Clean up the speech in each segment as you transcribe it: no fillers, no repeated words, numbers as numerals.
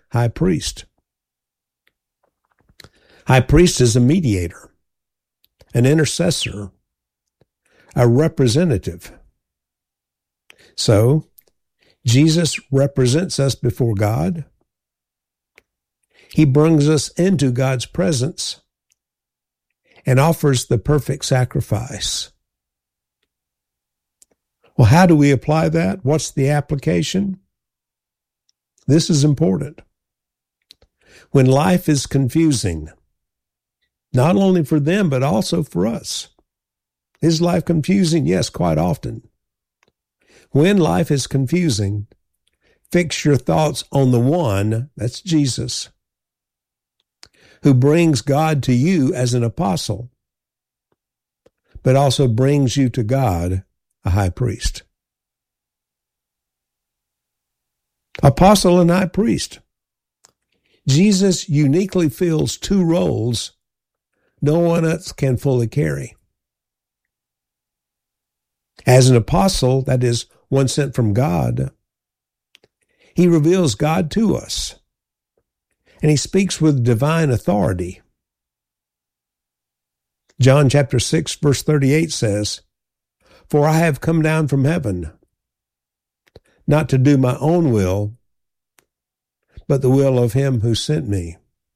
high priest. High priest is a mediator, an intercessor, a representative. So, Jesus represents us before God. He brings us into God's presence and offers the perfect sacrifice. Well, how do we apply that? What's the application? This is important. When life is confusing, not only for them, but also for us. Is life confusing? Yes, quite often. When life is confusing, fix your thoughts on the one, that's Jesus, who brings God to you as an apostle, but also brings you to God, a high priest. Apostle and high priest. Jesus uniquely fills two roles no one else can fully carry. As an apostle, that is, one sent from God, he reveals God to us, and he speaks with divine authority. John chapter 6, verse 38 says, "For I have come down from heaven, not to do my own will, but the will of him who sent me."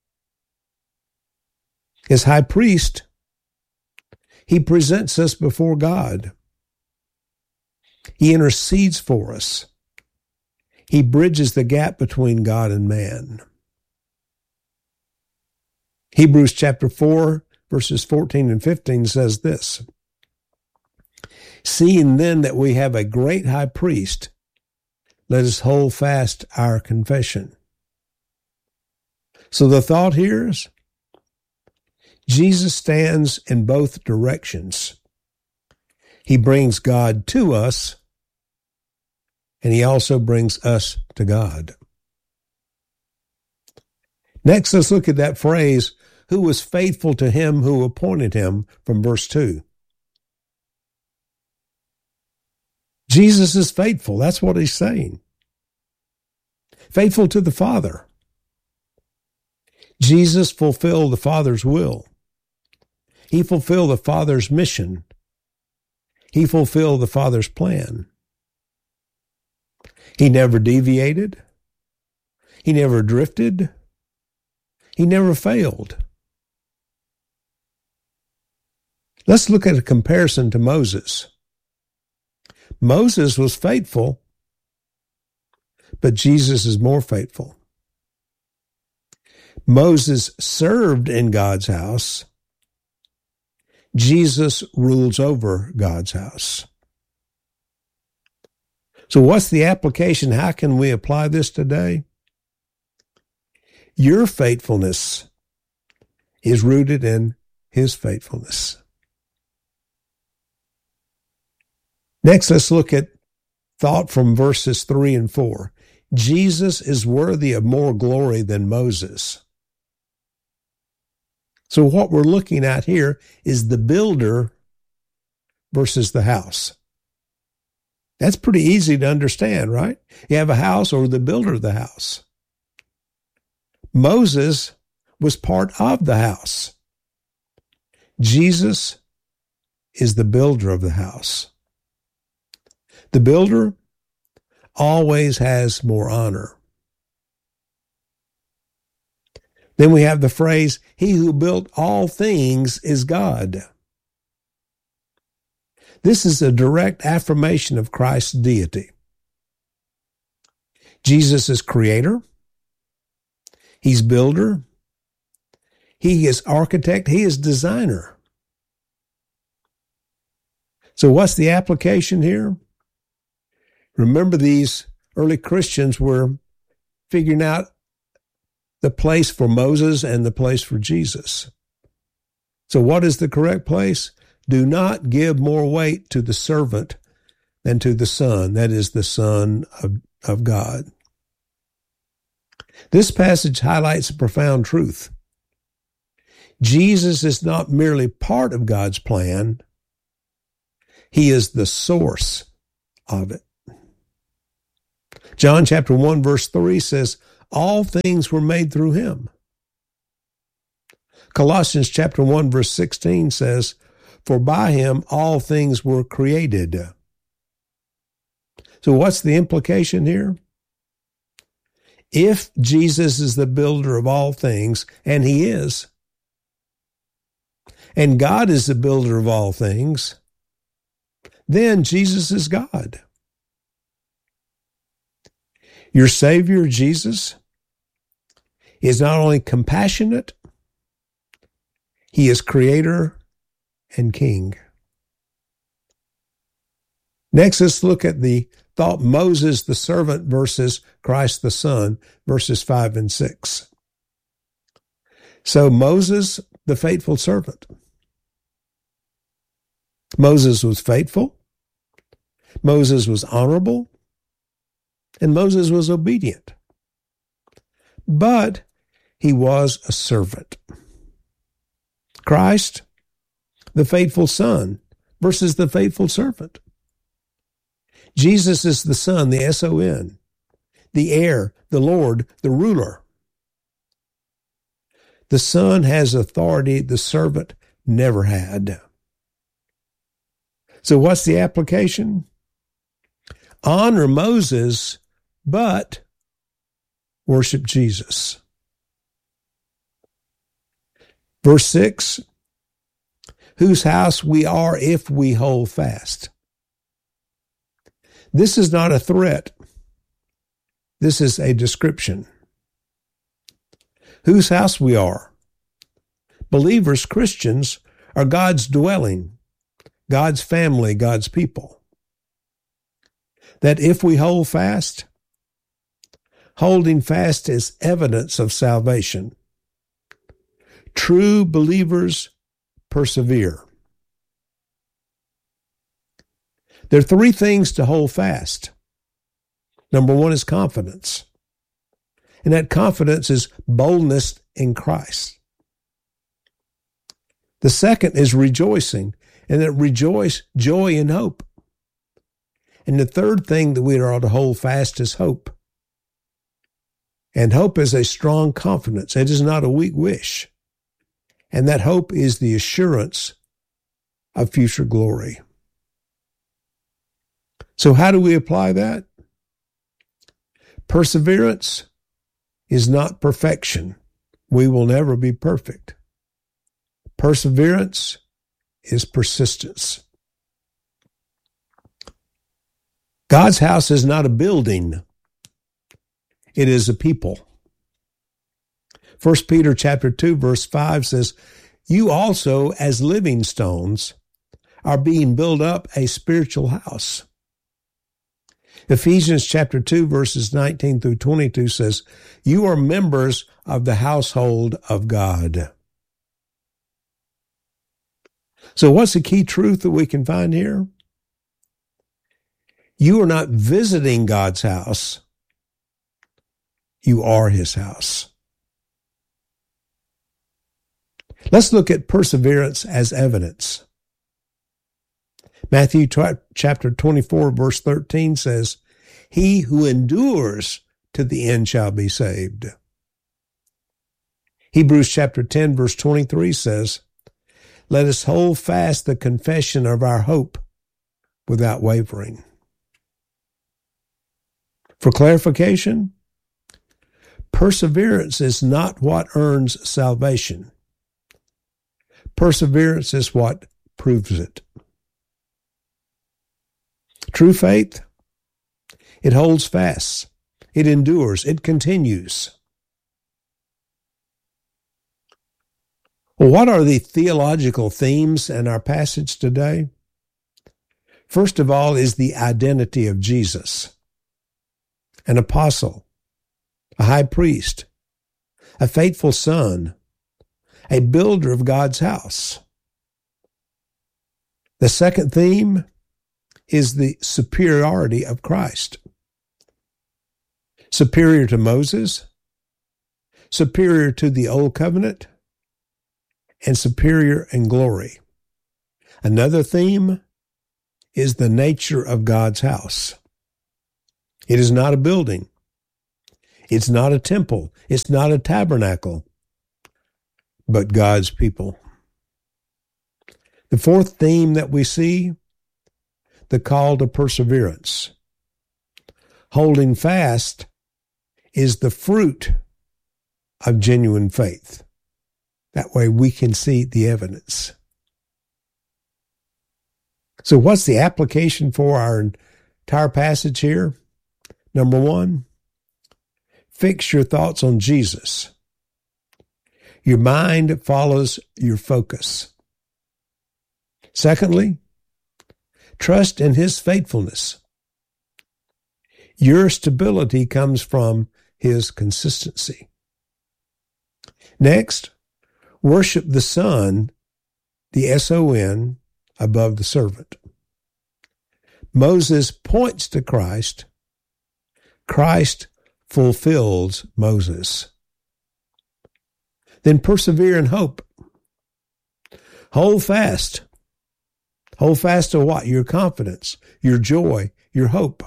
As high priest, he presents us before God. He intercedes for us. He bridges the gap between God and man. Hebrews chapter 4, verses 14 and 15 says this, "Seeing then that we have a great high priest, let us hold fast our confession." So the thought here is, Jesus stands in both directions. He brings God to us, and he also brings us to God. Next, let's look at that phrase, "who was faithful to him who appointed him," from verse 2. Jesus is faithful. That's what he's saying. Faithful to the Father. Jesus fulfilled the Father's will. He fulfilled the Father's mission. He fulfilled the Father's plan. He never deviated. He never drifted. He never failed. Let's look at a comparison to Moses. Moses was faithful, but Jesus is more faithful. Moses served in God's house. Jesus rules over God's house. So what's the application? How can we apply this today? Your faithfulness is rooted in his faithfulness. Next, let's look at thought from verses 3 and 4. Jesus is worthy of more glory than Moses. So what we're looking at here is the builder versus the house. That's pretty easy to understand, right? You have a house or the builder of the house. Moses was part of the house. Jesus is the builder of the house. The builder always has more honor. Then we have the phrase, "He who built all things is God." This is a direct affirmation of Christ's deity. Jesus is creator. He's builder. He is architect. He is designer. So what's the application here? Remember, these early Christians were figuring out the place for Moses and the place for Jesus. So what is the correct place? Do not give more weight to the servant than to the Son, that is the Son of God. This passage highlights a profound truth. Jesus is not merely part of God's plan. He is the source of it. John chapter 1 verse 3 says, all things were made through him. Colossians chapter 1 verse 16 says, for by him all things were created. So what's the implication here? If Jesus is the builder of all things, and he is, and God is the builder of all things, then Jesus is God. Your Savior, Jesus, is not only compassionate, he is creator and king. Next, let's look at the thought Moses the servant versus Christ the Son, verses 5 and 6. So Moses, the faithful servant. Moses was faithful. Moses was honorable. And Moses was obedient. But he was a servant. Christ, the faithful son versus the faithful servant. Jesus is the Son, the S-O-N, the heir, the Lord, the ruler. The Son has authority the servant never had. So what's the application? Honor Moses, but worship Jesus. Verse 6, whose house we are if we hold fast. This is not a threat. This is a description. Whose house we are. Believers, Christians, are God's dwelling, God's family, God's people. That if we hold fast, holding fast is evidence of salvation. True believers persevere. There are three things to hold fast. Number one is confidence. And that confidence is boldness in Christ. The second is rejoicing, and that rejoice, joy and hope. And the third thing that we are to hold fast is hope. And hope is a strong confidence. It is not a weak wish. And that hope is the assurance of future glory. So how do we apply that? Perseverance is not perfection. We will never be perfect. Perseverance is persistence. God's house is not a building. It is a people. 1 Peter chapter 2, verse 5 says, you also, as living stones, are being built up a spiritual house. Ephesians chapter 2, verses 19 through 22 says, you are members of the household of God. So what's the key truth that we can find here? You are not visiting God's house. You are his house. Let's look at perseverance as evidence. Matthew chapter 24, verse 13 says, he who endures to the end shall be saved. Hebrews chapter 10, verse 23 says, let us hold fast the confession of our hope without wavering. For clarification, perseverance is not what earns salvation. Perseverance is what proves it. True faith, it holds fast, it endures, it continues. Well, what are the theological themes in our passage today? First of all is the identity of Jesus, an apostle, a high priest, a faithful son, a builder of God's house. The second theme is the superiority of Christ. Superior to Moses, superior to the Old Covenant, and superior in glory. Another theme is the nature of God's house. It is not a building. It's not a temple. It's not a tabernacle, but God's people. The fourth theme that we see, the call to perseverance. Holding fast is the fruit of genuine faith. That way we can see the evidence. So what's the application for our entire passage here? Number one, fix your thoughts on Jesus. Your mind follows your focus. Secondly, trust in his faithfulness. Your stability comes from his consistency. Next, worship the Son, the S-O-N, above the servant. Moses points to Christ. Christ fulfills Moses. Then persevere in hope. Hold fast. Hold fast to what? Your confidence, your joy, your hope.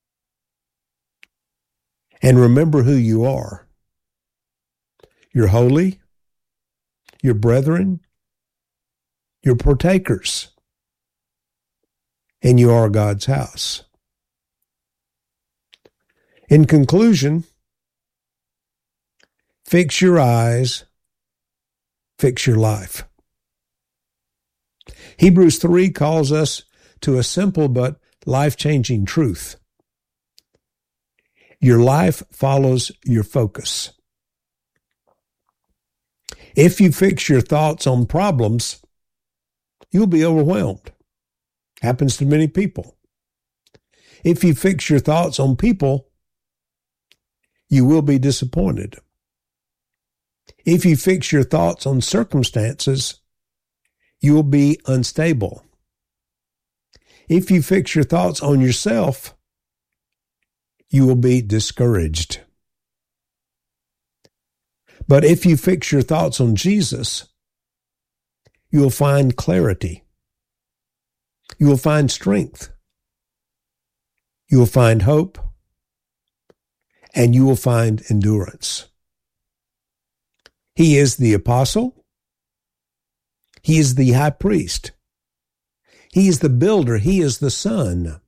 And remember who you are. You're holy. You're brethren. You're partakers. And you are God's house. In conclusion, fix your eyes, fix your life. Hebrews 3 calls us to a simple but life-changing truth. Your life follows your focus. If you fix your thoughts on problems, you'll be overwhelmed. Happens to many people. If you fix your thoughts on people, you will be disappointed. If you fix your thoughts on circumstances, you will be unstable. If you fix your thoughts on yourself, you will be discouraged. But if you fix your thoughts on Jesus, you will find clarity. You will find strength. You will find hope. And you will find endurance. He is the apostle. He is the high priest. He is the builder. He is the son.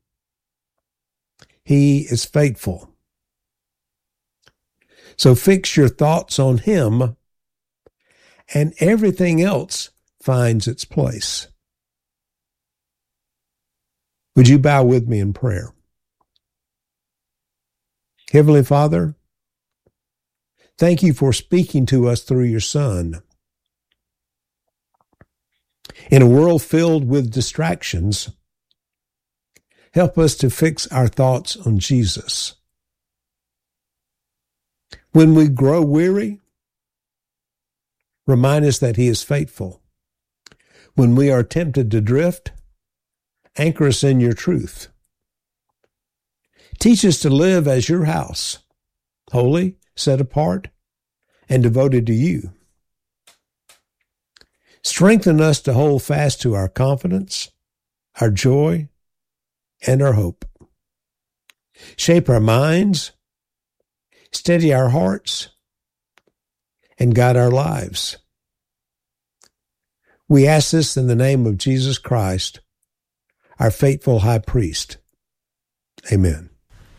He is faithful. So fix your thoughts on him, and everything else finds its place. Would you bow with me in prayer? Heavenly Father, thank you for speaking to us through your Son. In a world filled with distractions, help us to fix our thoughts on Jesus. When we grow weary, remind us that he is faithful. When we are tempted to drift, anchor us in your truth. Teach us to live as your house, holy, set apart, and devoted to you. Strengthen us to hold fast to our confidence, our joy, and our hope. Shape our minds, steady our hearts, and guide our lives. We ask this in the name of Jesus Christ, our faithful high priest. Amen.